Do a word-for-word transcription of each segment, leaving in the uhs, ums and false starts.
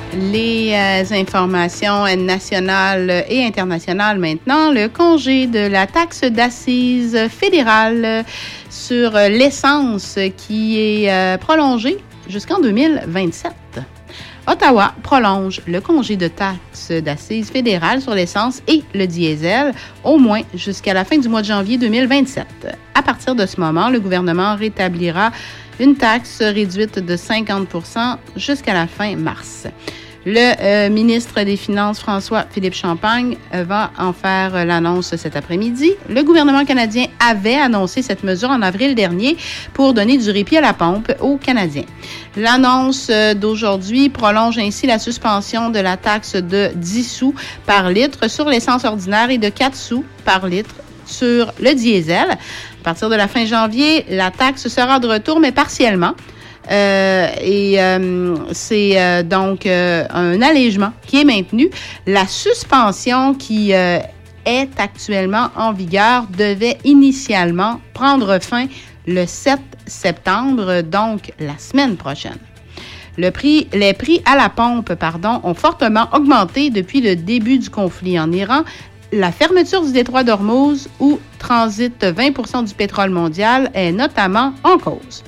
Les euh, informations nationales et internationales maintenant. Le congé de la taxe d'assises fédérale sur l'essence qui est euh, prolongé jusqu'en deux mille vingt-sept. Ottawa prolonge le congé de taxe d'assises fédérale sur l'essence et le diesel au moins jusqu'à la fin du mois de janvier deux mille vingt-sept. À partir de ce moment, le gouvernement rétablira une taxe réduite de cinquante pour cent jusqu'à la fin mars. Le euh, ministre des Finances, François-Philippe Champagne, euh, va en faire euh, l'annonce cet après-midi. Le gouvernement canadien avait annoncé cette mesure en avril dernier pour donner du répit à la pompe aux Canadiens. L'annonce euh, d'aujourd'hui prolonge ainsi la suspension de la taxe de dix sous par litre sur l'essence ordinaire et de quatre sous par litre sur le diesel. À partir de la fin janvier, la taxe sera de retour, mais partiellement. Euh, et euh, c'est euh, donc euh, un allègement qui est maintenu. La suspension qui euh, est actuellement en vigueur devait initialement prendre fin le sept septembre, donc la semaine prochaine. Le prix, les prix à la pompe, pardon, ont fortement augmenté depuis le début du conflit en Iran. La fermeture du détroit d'Ormuz, où transite vingt pour cent du pétrole mondial, est notamment en cause.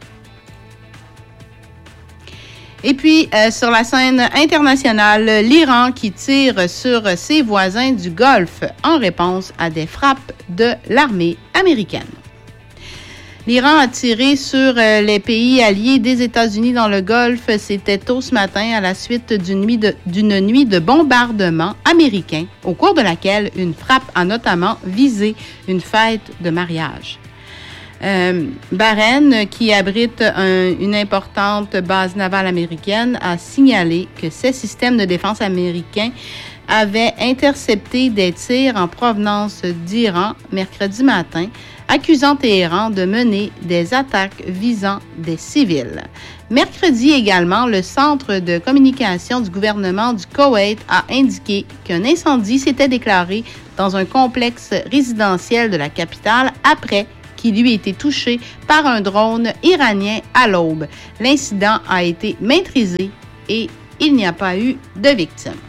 Et puis, euh, sur la scène internationale, l'Iran qui tire sur ses voisins du Golfe en réponse à des frappes de l'armée américaine. L'Iran a tiré sur euh, les pays alliés des États-Unis dans le Golfe. C'était tôt ce matin à la suite d'une nuit de, d'une nuit de bombardement américain, au cours de laquelle une frappe a notamment visé une fête de mariage. Euh, Bahreïn, qui abrite un, une importante base navale américaine, a signalé que ses systèmes de défense américains avaient intercepté des tirs en provenance d'Iran mercredi matin, accusant Téhéran de mener des attaques visant des civils. Mercredi également, le centre de communication du gouvernement du Koweït a indiqué qu'un incendie s'était déclaré dans un complexe résidentiel de la capitale après qui lui a été touché par un drone iranien à l'aube. L'incident a été maîtrisé et il n'y a pas eu de victimes.